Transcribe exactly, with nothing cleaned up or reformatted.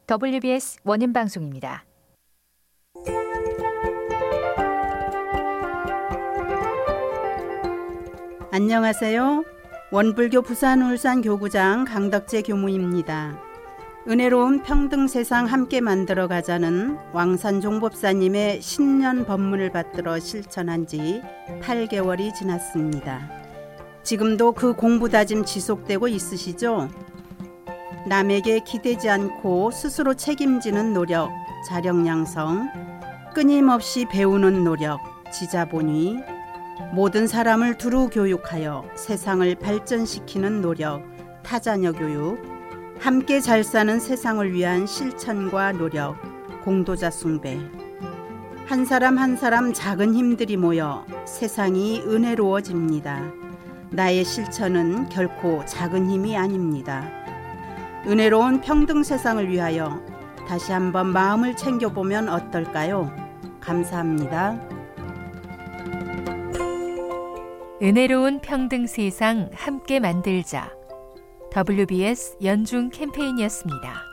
더블유비에스 원음방송입니다. 안녕하세요. 원불교 부산 울산 교구장 강덕재 교무입니다. 은혜로운 평등 세상 함께 만들어 가자는 왕산 종법사님의 신년 법문을 받들어 실천한 지 팔 개월이 지났습니다. 지금도 그 공부 다짐 지속되고 있으시죠? 남에게 기대지 않고 스스로 책임지는 노력, 자력 양성, 끊임없이 배우는 노력, 지자본위, 모든 사람을 두루 교육하여 세상을 발전시키는 노력, 타자녀 교육, 함께 잘 사는 세상을 위한 실천과 노력, 공도자 숭배. 한 사람 한 사람 작은 힘들이 모여 세상이 은혜로워집니다. 나의 실천은 결코 작은 힘이 아닙니다. 은혜로운 평등 세상을 위하여 다시 한번 마음을 챙겨보면 어떨까요? 감사합니다. 은혜로운 평등 세상 함께 만들자. 더블유비에스 연중 캠페인이었습니다.